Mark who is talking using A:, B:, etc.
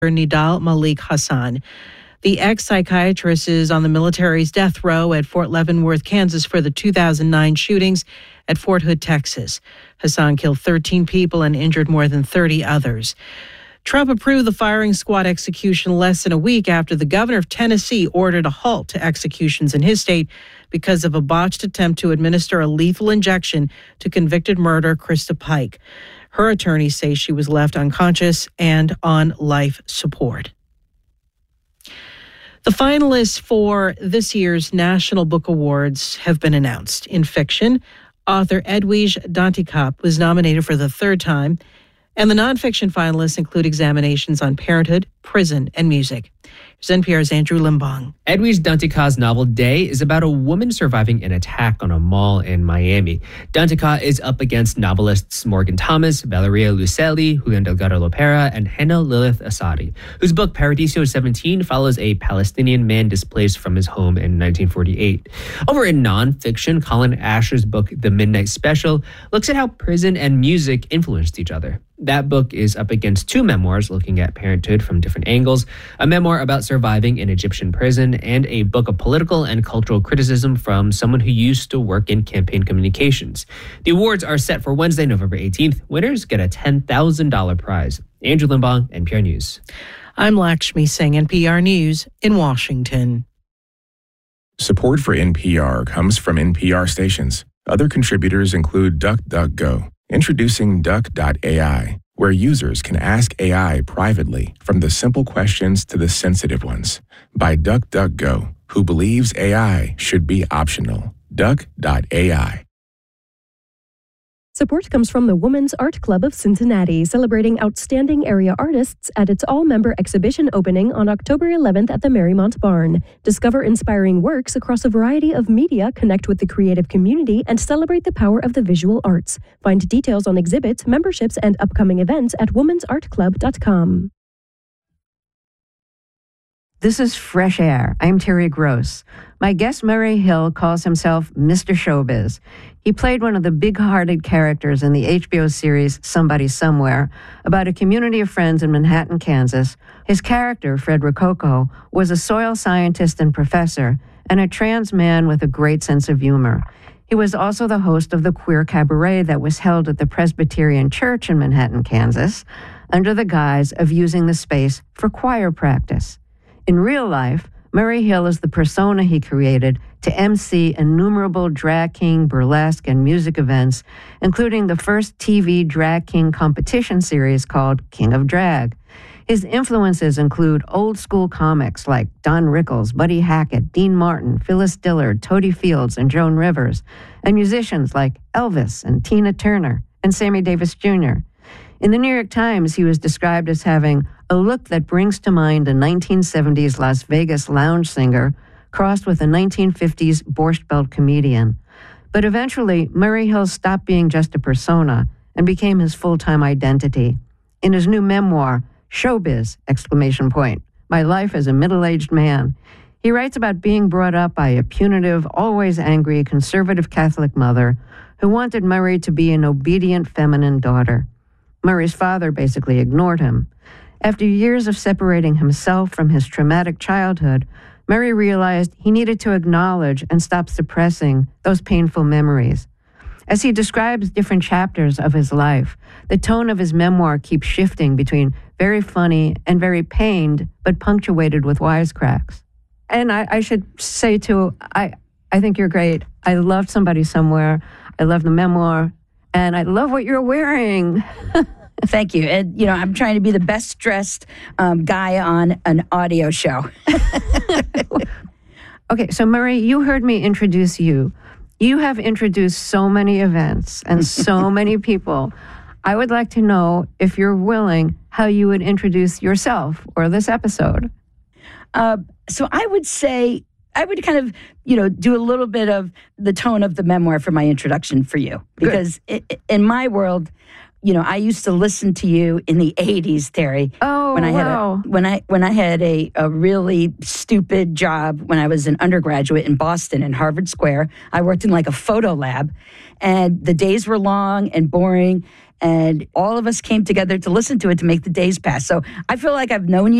A: Nidal Malik Hassan. The ex-psychiatrist is on the military's death row at Fort Leavenworth, Kansas for the 2009 shootings at Fort Hood, Texas. Hassan killed 13 people and injured more than 30 others. Trump approved the firing squad execution less than a week after the governor of Tennessee ordered a halt to executions in his state because of a botched attempt to administer a lethal injection to convicted murderer Krista Pike. Her attorneys say she was left unconscious and on life support. The finalists for this year's National Book Awards have been announced. In fiction, author Edwige Danticat was nominated for the third time, and the nonfiction finalists include examinations on parenthood, prison, and music. Here's NPR's Andrew Limbong.
B: Edwige Danticat's novel Day is about a woman surviving an attack on a mall in Miami. Danticat is up against novelists Morgan Thomas, Valeria Luiselli, Julian Delgado Lopera, and Hannah Lilith Asadi, whose book Paradiso 17 follows a Palestinian man displaced from his home in 1948. Over in nonfiction, Colin Asher's book The Midnight Special looks at how prison and music influenced each other. That book is up against two memoirs looking at parenthood from different angles, a memoir about surviving an Egyptian prison, and a book of political and cultural criticism from someone who used to work in campaign communications. The awards are set for Wednesday, November 18th. Winners get a $10,000 prize. Andrew Limbong, NPR News.
A: I'm Lakshmi Singh, NPR News in Washington.
C: Support for NPR comes from NPR stations. Other contributors include DuckDuckGo. Introducing Duck.ai, where users can ask AI privately from the simple questions to the sensitive ones. By DuckDuckGo, who believes AI should be optional. Duck.ai.
D: Support comes from the Women's Art Club of Cincinnati, celebrating outstanding area artists at its all-member exhibition opening on October 11th at the Marymount Barn. Discover inspiring works across a variety of media, connect with the creative community, and celebrate the power of the visual arts. Find details on exhibits, memberships, and upcoming events at womensartclub.com.
E: This is Fresh Air. I'm Terry Gross. My guest Murray Hill calls himself Mr. Showbiz. He played one of the big-hearted characters in the HBO series Somebody Somewhere about a community of friends in Manhattan, Kansas. His character, Fred Rococo, was a soil scientist and professor and a trans man with a great sense of humor. He was also the host of the queer cabaret that was held at the Presbyterian Church in Manhattan, Kansas, under the guise of using the space for choir practice. In real life, Murray Hill is the persona he created to MC innumerable drag king, burlesque, and music events, including the first TV drag king competition series called King of Drag. His influences include old-school comics like Don Rickles, Buddy Hackett, Dean Martin, Phyllis Dillard, Toady Fields, and Joan Rivers, and musicians like Elvis and Tina Turner and Sammy Davis Jr. In the New York Times, he was described as having a look that brings to mind a 1970s Las Vegas lounge singer crossed with a 1950s Borscht Belt comedian. But eventually, Murray Hill stopped being just a persona and became his full-time identity. In his new memoir, Showbiz! My Life as a Middle-Aged Man, he writes about being brought up by a punitive, always angry, conservative Catholic mother who wanted Murray to be an obedient feminine daughter. Murray's father basically ignored him. After years of separating himself from his traumatic childhood, Murray realized he needed to acknowledge and stop suppressing those painful memories. As he describes different chapters of his life, the tone of his memoir keeps shifting between very funny and very pained, but punctuated with wisecracks. And I should say, too, I think you're great. I loved Somebody Somewhere. I love the memoir. And I love what you're wearing.
F: Thank you. And, I'm trying to be the best dressed guy on an audio show.
E: Okay, so Murray, you heard me introduce you. You have introduced so many events and so many people. I would like to know, if you're willing, how you would introduce yourself or this episode.
F: So I would say, I would kind of, do a little bit of the tone of the memoir for my introduction for you. Because in my world, I used to listen to you in the 80s, Terry.
E: Oh,
F: when I
E: wow.
F: Had when I had a really stupid job when I was an undergraduate in Boston in Harvard Square. I worked in like a photo lab, and the days were long and boring. And all of us came together to listen to it to make the days pass. So I feel like I've known you